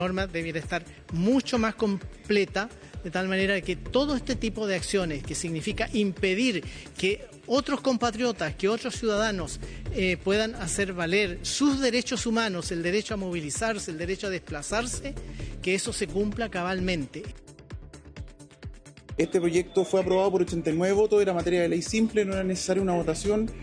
norma debiera estar mucho más completa, de tal manera que todo este tipo de acciones, que significa impedir que otros compatriotas, que otros ciudadanos puedan hacer valer sus derechos humanos, el derecho a movilizarse, el derecho a desplazarse, que eso se cumpla cabalmente. Este proyecto fue aprobado por 89 votos, era materia de ley simple, no era necesaria una votación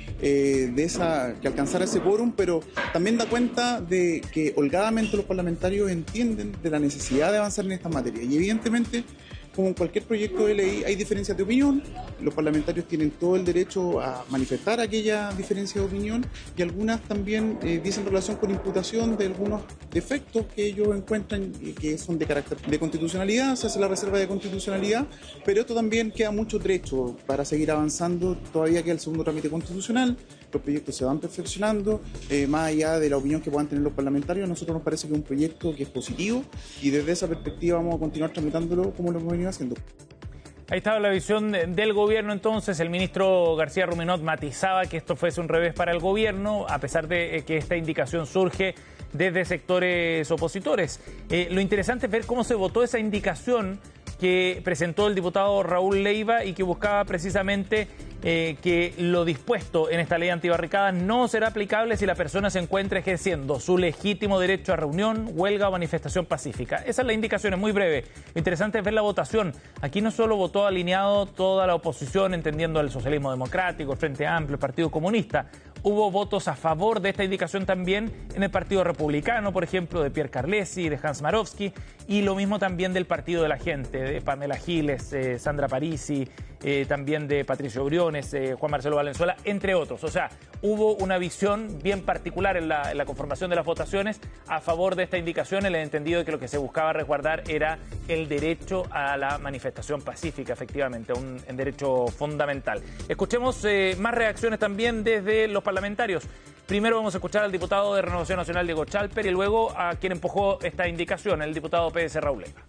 que alcanzara ese quórum, pero también da cuenta de que holgadamente los parlamentarios entienden de la necesidad de avanzar en esta materia. Y evidentemente, como en cualquier proyecto de ley, hay diferencias de opinión, los parlamentarios tienen todo el derecho a manifestar aquella diferencia de opinión y algunas también dicen relación con imputación de algunos defectos que ellos encuentran que son de carácter de constitucionalidad, se hace la reserva de constitucionalidad, pero esto también queda mucho trecho para seguir avanzando, todavía queda el segundo trámite constitucional, los proyectos se van perfeccionando, más allá de la opinión que puedan tener los parlamentarios, a nosotros nos parece que es un proyecto que es positivo y desde esa perspectiva vamos a continuar tramitándolo como lo hemos venido haciendo. Ahí estaba la visión del gobierno entonces. El ministro García Ruminot matizaba que esto fuese un revés para el gobierno, a pesar de que esta indicación surge desde sectores opositores. Lo interesante es ver cómo se votó esa indicación que presentó el diputado Raúl Leiva y que buscaba precisamente que lo dispuesto en esta ley antibarricadas no será aplicable si la persona se encuentra ejerciendo su legítimo derecho a reunión, huelga o manifestación pacífica. Esa es la indicación, es muy breve. Lo interesante es ver la votación. Aquí no solo votó alineado toda la oposición, entendiendo el socialismo democrático, el Frente Amplio, el Partido Comunista. Hubo votos a favor de esta indicación también en el Partido Republicano, por ejemplo, de Pierre Carlesi, de Hans Marowski, y lo mismo también del Partido de la Gente, de Pamela Giles, Sandra Parisi, también de Patricio Briones, Juan Marcelo Valenzuela, entre otros. O sea, hubo una visión bien particular en la conformación de las votaciones a favor de esta indicación, en el entendido de que lo que se buscaba resguardar era el derecho a la manifestación pacífica, efectivamente, un derecho fundamental. Escuchemos más reacciones también desde los parlamentarios. Primero vamos a escuchar al diputado de Renovación Nacional, Diego Chalper, y luego a quien empujó esta indicación, el diputado PS Raúl Leiva.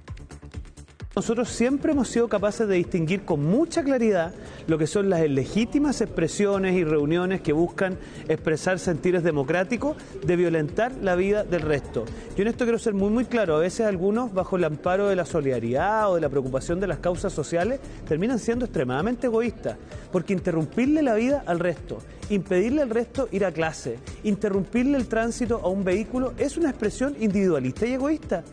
Nosotros siempre hemos sido capaces de distinguir con mucha claridad lo que son las legítimas expresiones y reuniones que buscan expresar sentires democráticos de violentar la vida del resto. Yo en esto quiero ser muy claro, a veces algunos bajo el amparo de la solidaridad o de la preocupación de las causas sociales terminan siendo extremadamente egoístas, porque interrumpirle la vida al resto, impedirle al resto ir a clase, interrumpirle el tránsito a un vehículo es una expresión individualista y egoísta.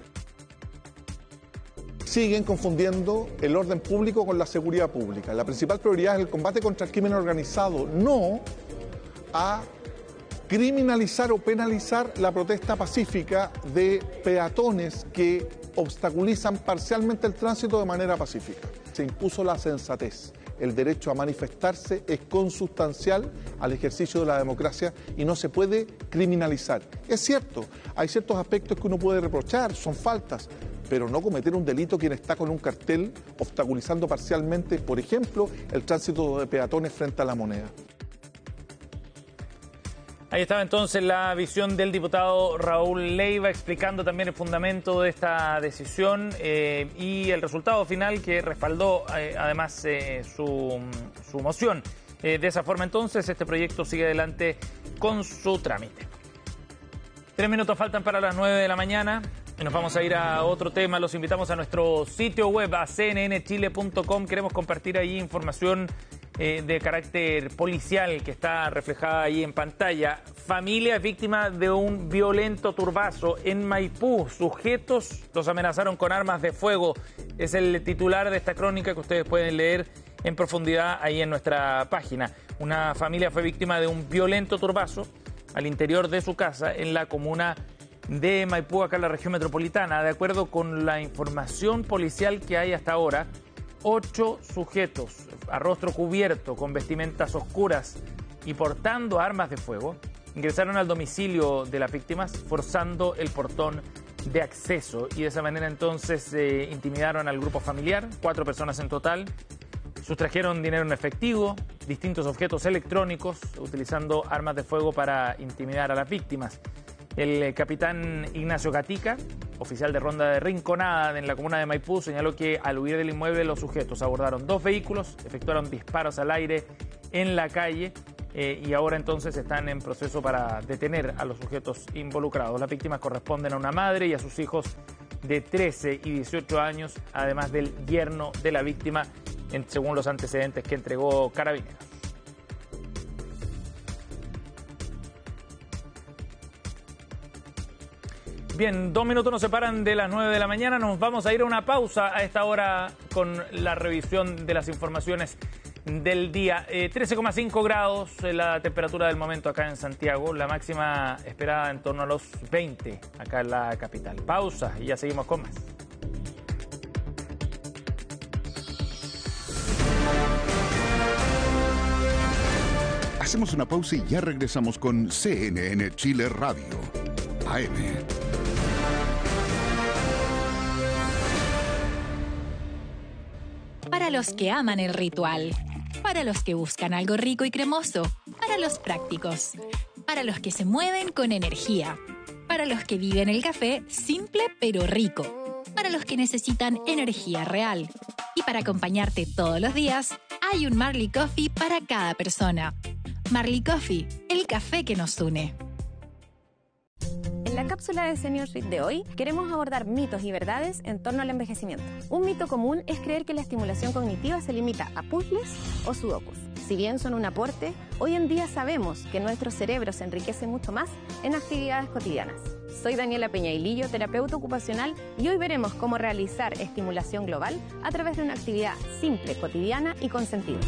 Siguen confundiendo el orden público con la seguridad pública. La principal prioridad es el combate contra el crimen organizado, no a criminalizar o penalizar la protesta pacífica de peatones que obstaculizan parcialmente el tránsito de manera pacífica. Se impuso la sensatez. El derecho a manifestarse es consustancial al ejercicio de la democracia y no se puede criminalizar. Es cierto, hay ciertos aspectos que uno puede reprochar, son faltas, pero no cometer un delito quien está con un cartel obstaculizando parcialmente, por ejemplo, el tránsito de peatones frente a la Moneda. Ahí estaba entonces la visión del diputado Raúl Leiva explicando también el fundamento de esta decisión y el resultado final que respaldó además su moción. De esa forma entonces este proyecto sigue adelante con su trámite. 3 minutos faltan para las 9 de la mañana. Y nos vamos a ir a otro tema. Los invitamos a nuestro sitio web, a cnnchile.com. Queremos compartir ahí información de carácter policial que está reflejada ahí en pantalla. Familia es víctima de un violento turbazo en Maipú. Sujetos los amenazaron con armas de fuego. Es el titular de esta crónica que ustedes pueden leer en profundidad ahí en nuestra página. Una familia fue víctima de un violento turbazo al interior de su casa en la comuna de Maipú, acá en la región metropolitana. De acuerdo con la información policial que hay hasta ahora, 8 sujetos a rostro cubierto, con vestimentas oscuras y portando armas de fuego, ingresaron al domicilio de las víctimas forzando el portón de acceso y de esa manera entonces intimidaron al grupo familiar, 4 personas en total. Sustrajeron dinero en efectivo, distintos objetos electrónicos, utilizando armas de fuego para intimidar a las víctimas. El capitán Ignacio Gatica, oficial de ronda de Rinconada en la comuna de Maipú, señaló que al huir del inmueble los sujetos abordaron 2 vehículos, efectuaron disparos al aire en la calle y ahora entonces están en proceso para detener a los sujetos involucrados. Las víctimas corresponden a una madre y a sus hijos de 13 y 18 años, además del yerno de la víctima, según los antecedentes que entregó Carabineros. Bien, 2 minutos nos separan de las 9 de la mañana. Nos vamos a ir a una pausa a esta hora con la revisión de las informaciones del día. 13,5 grados la temperatura del momento acá en Santiago. La máxima esperada en torno a los 20 acá en la capital. Pausa y ya seguimos con más. Hacemos una pausa y ya regresamos con CNN Chile Radio, AM. Para los que aman el ritual, para los que buscan algo rico y cremoso, para los prácticos, para los que se mueven con energía, para los que viven el café simple pero rico, para los que necesitan energía real. Y para acompañarte todos los días, hay un Marley Coffee para cada persona. Marley Coffee, el café que nos une. En la cápsula de Senior Suite de hoy queremos abordar mitos y verdades en torno al envejecimiento. Un mito común es creer que la estimulación cognitiva se limita a puzzles o sudokus. Si bien son un aporte, hoy en día sabemos que nuestro cerebro se enriquece mucho más en actividades cotidianas. Soy Daniela Peñailillo, terapeuta ocupacional, y hoy veremos cómo realizar estimulación global a través de una actividad simple, cotidiana y con sentido.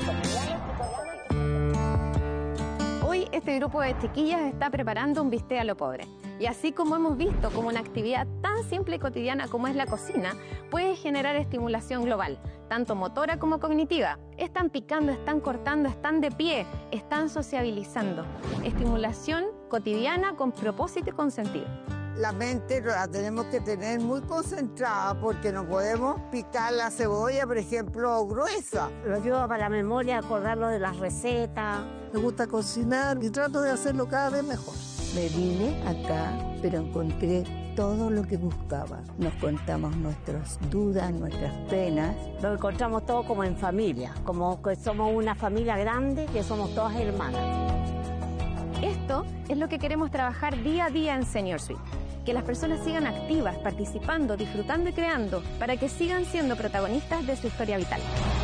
Hoy este grupo de chiquillas está preparando un bistec a lo pobre. Y así como hemos visto como una actividad tan simple y cotidiana como es la cocina, puede generar estimulación global, tanto motora como cognitiva. Están picando, están cortando, están de pie, están sociabilizando. Estimulación cotidiana con propósito y con sentido. La mente la tenemos que tener muy concentrada porque no podemos picar la cebolla, por ejemplo, gruesa. Lo ayuda para la memoria, acordarlo de las recetas. Me gusta cocinar y trato de hacerlo cada vez mejor. Me vine acá, pero encontré todo lo que buscaba. Nos contamos nuestras dudas, nuestras penas. Lo encontramos todo como en familia, como que somos una familia grande, que somos todas hermanas. Esto es lo que queremos trabajar día a día en Senior Suite. Que las personas sigan activas, participando, disfrutando y creando para que sigan siendo protagonistas de su historia vital.